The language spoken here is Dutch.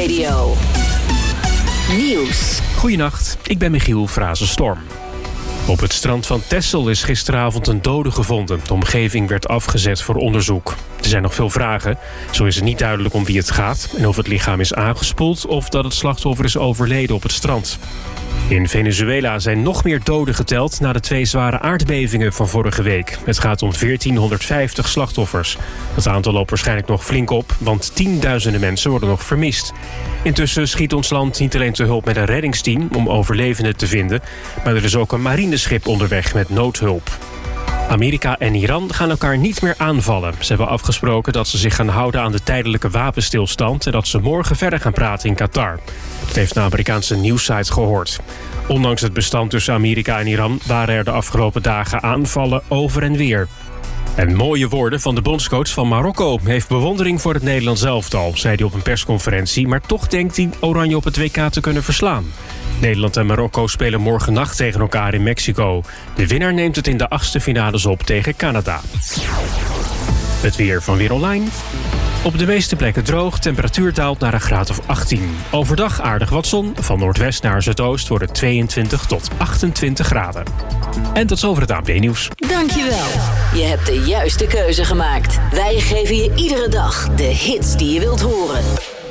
Radio. Nieuws. Goedenacht, ik ben Michiel Frazenstorm. Op het strand van Texel is gisteravond een dode gevonden. De omgeving werd afgezet voor onderzoek. Er zijn nog veel vragen. Zo is het niet duidelijk om wie het gaat en of het lichaam is aangespoeld of dat het slachtoffer is overleden op het strand. In Venezuela zijn nog meer doden geteld na de 2 zware aardbevingen van vorige week. Het gaat om 1450 slachtoffers. Het aantal loopt waarschijnlijk nog flink op, want tienduizenden mensen worden nog vermist. Intussen schiet ons land niet alleen te hulp met een reddingsteam om overlevenden te vinden, maar er is ook een marineschip onderweg met noodhulp. Amerika en Iran gaan elkaar niet meer aanvallen. Ze hebben afgesproken dat ze zich gaan houden aan de tijdelijke wapenstilstand en dat ze morgen verder gaan praten in Qatar. Dat heeft de Amerikaanse nieuwssite gehoord. Ondanks het bestand tussen Amerika en Iran waren er de afgelopen dagen aanvallen over en weer. En mooie woorden van de bondscoach van Marokko heeft bewondering voor het Nederlands elftal, zei hij op een persconferentie, maar toch denkt hij Oranje op het WK te kunnen verslaan. Nederland en Marokko spelen morgennacht tegen elkaar in Mexico. De winnaar neemt het in de 8e finales op tegen Canada. Het weer van Weer Online. Op de meeste plekken droog, temperatuur daalt naar een graad of 18. Overdag aardig wat zon, van noordwest naar zuidoost wordt het 22 tot 28 graden. En tot zover het ANP-nieuws. Dankjewel. Je hebt de juiste keuze gemaakt. Wij geven je iedere dag de hits die je wilt horen.